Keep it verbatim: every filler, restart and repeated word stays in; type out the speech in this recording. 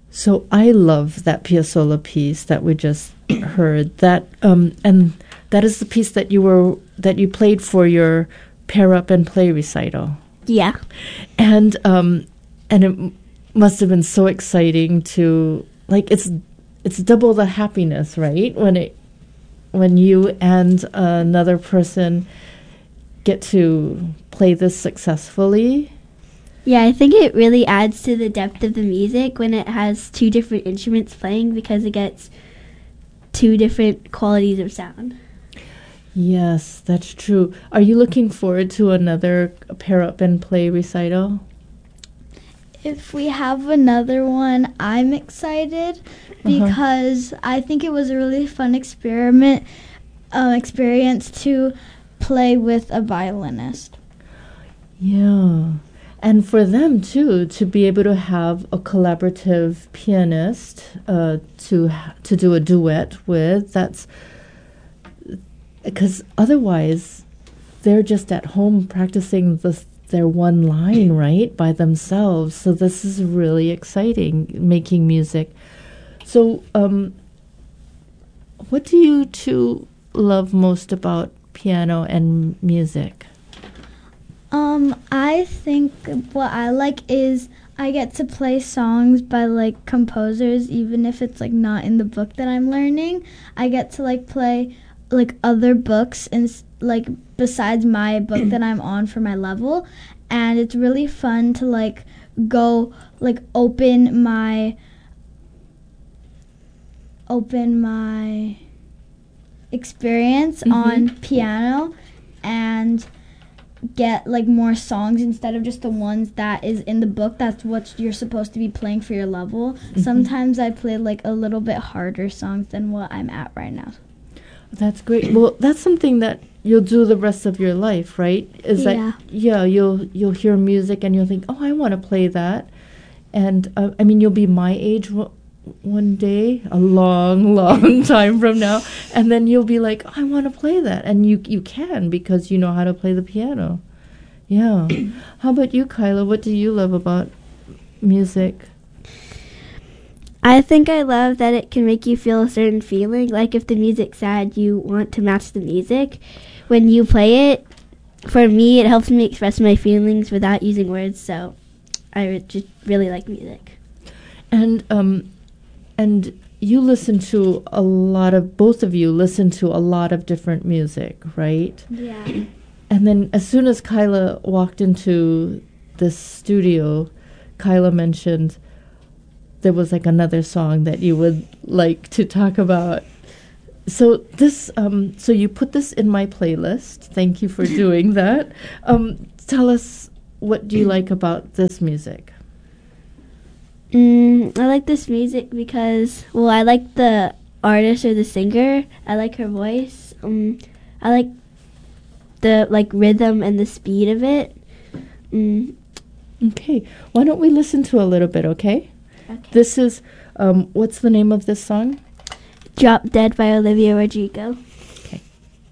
So I love that Piazzolla piece that we just heard. That um, and that is the piece that you were that you played for your pair up and play recital. Yeah. And um, and it m- must have been so exciting to like it's it's double the happiness, right? When it when you and another person get to play this successfully. Yeah, I think it really adds to the depth of the music when it has two different instruments playing because it gets two different qualities of sound. Yes, that's true. Are you looking forward to another pair up and play recital? If we have another one, I'm excited because uh-huh. I think it was a really fun experiment, uh, experience to play with a violinist. Yeah. And for them, too, to be able to have a collaborative pianist uh, to to do a duet with, that's because otherwise they're just at home practicing the, their one line, right, by themselves. So this is really exciting, making music. So um, what do you two love most about piano and music? Um, I think what I like is I get to play songs by like composers, even if it's like not in the book that I'm learning. I get to like play like other books and like besides my book that I'm on for my level, and it's really fun to like go like open my open my experience mm-hmm. on piano and get like more songs instead of just the ones that is in the book. That's what you're supposed to be playing for your level. Mm-hmm. Sometimes I play like a little bit harder songs than what I'm at right now. That's great. Well, that's something that you'll do the rest of your life, right? Is yeah. that yeah, you'll you'll hear music and you'll think, "Oh, I want to play that." And uh, I mean, you'll be my age w- one day, a long, long time from now, and then you'll be like, oh, I want to play that. And you you can because you know how to play the piano. Yeah. How about you, Kyla? What do you love about music? I think I love that it can make you feel a certain feeling. Like if the music's sad, you want to match the music. When you play it, for me, it helps me express my feelings without using words. So I re- just really like music. And um, and you listen to a lot of, both of you listen to a lot of different music, right? Yeah. And then as soon as Kyla walked into this studio, Kyla mentioned there was like another song that you would like to talk about. So this, um, so you put this in my playlist. Thank you for doing that. Um, tell us, what do you like about this music? Mm, I like this music because, well, I like the artist or the singer. I like her voice. Um, I like the like rhythm and the speed of it. Mm. Okay, why don't we listen to a little bit, okay? Okay. This is, um, what's the name of this song? Drop Dead by Olivia Rodrigo.